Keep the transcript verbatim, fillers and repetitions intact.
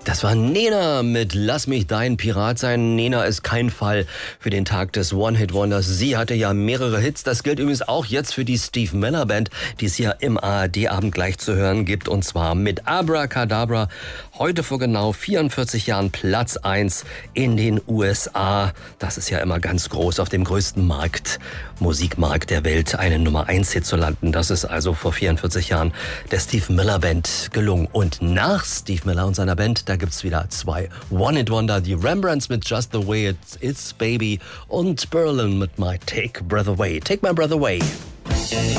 Das war Nena mit Lass mich dein Pirat sein. Nena ist kein Fall für den Tag des One-Hit-Wonders. Sie hatte ja mehrere Hits. Das gilt übrigens auch jetzt für die Steve Miller Band, die es hier im A R D-Abend gleich zu hören gibt. Und zwar mit Abracadabra. Heute vor genau vierundvierzig Jahren Platz eins in den U S A. Das ist ja immer ganz groß, auf dem größten Markt, Musikmarkt der Welt, einen Nummer eins Hit zu landen. Das ist also vor vierundvierzig Jahren der Steve Miller Band gelungen. Und nach Steve Miller und seiner Band, da gibt's wieder zwei One-Hit-Wonder, die Rembrandts mit Just the Way It Is, Baby und Berlin mit My Take Breath Away. Take My Breath Away.